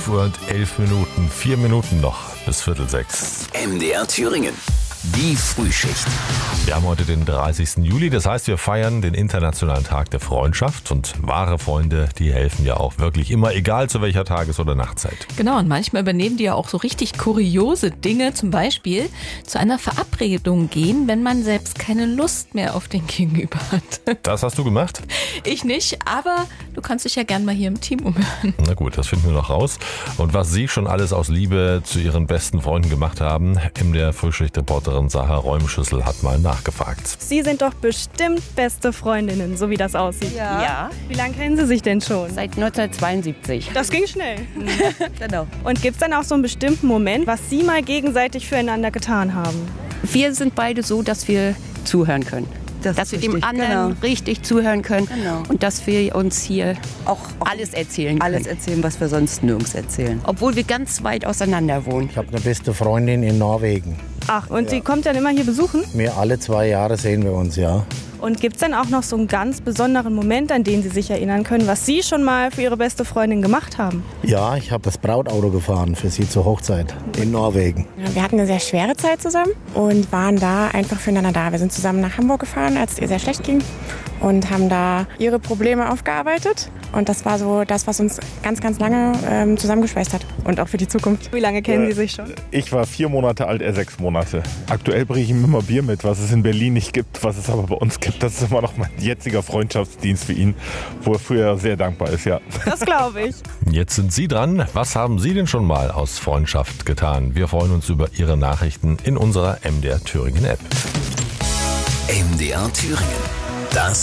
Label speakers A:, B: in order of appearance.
A: 5:11. 4 Minuten noch bis 5:45.
B: MDR Thüringen. Die Frühschicht.
A: Wir haben heute den 30. Juli, das heißt, wir feiern den Internationalen Tag der Freundschaft und wahre Freunde, die helfen ja auch wirklich immer, egal zu welcher Tages- oder Nachtzeit.
C: Genau, und manchmal übernehmen die ja auch so richtig kuriose Dinge, zum Beispiel zu einer Verabredung gehen, wenn man selbst keine Lust mehr auf den Gegenüber hat.
A: Das hast du gemacht?
C: Ich nicht, aber du kannst dich ja gern mal hier im Team umhören.
A: Na gut, das finden wir noch raus. Und was Sie schon alles aus Liebe zu Ihren besten Freunden gemacht haben, der Frühschicht-Reporterin Sarah Räumschüssel hat mal nachgefragt.
D: Sie sind doch bestimmt beste Freundinnen, so wie das aussieht.
E: Ja.
D: Wie lange kennen Sie sich denn schon?
E: Seit 1972.
D: Das ging schnell.
E: Genau.
D: Und gibt es dann auch so einen bestimmten Moment, was Sie mal gegenseitig füreinander getan haben?
E: Wir sind beide so, dass wir zuhören können. Dass wir dem anderen richtig zuhören können und dass wir uns hier auch alles erzählen können.
F: Alles erzählen, was wir sonst nirgends erzählen.
E: Obwohl wir ganz weit auseinander wohnen.
G: Ich habe eine beste Freundin in Norwegen.
D: Ach, und die kommt dann immer hier besuchen?
G: Alle 2 Jahre sehen wir uns, ja.
D: Und gibt es dann auch noch so einen ganz besonderen Moment, an den Sie sich erinnern können, was Sie schon mal für Ihre beste Freundin gemacht haben?
G: Ja, ich habe das Brautauto gefahren für sie zur Hochzeit in Norwegen.
H: Wir hatten eine sehr schwere Zeit zusammen und waren da einfach füreinander da. Wir sind zusammen nach Hamburg gefahren, als es ihr sehr schlecht ging und haben da ihre Probleme aufgearbeitet. Und das war so das, was uns ganz, ganz lange zusammengeschweißt hat und auch für die Zukunft.
D: Wie lange kennen Sie sich schon?
I: Ich war 4 Monate alt, er 6 Monate. Aktuell bringe ich ihm immer Bier mit, was es in Berlin nicht gibt, was es aber bei uns gibt. Das ist immer noch mein jetziger Freundschaftsdienst für ihn, wo er früher sehr dankbar ist, ja.
D: Das glaube ich.
A: Jetzt sind Sie dran. Was haben Sie denn schon mal aus Freundschaft getan? Wir freuen uns über Ihre Nachrichten in unserer MDR Thüringen App.
B: MDR Thüringen. Das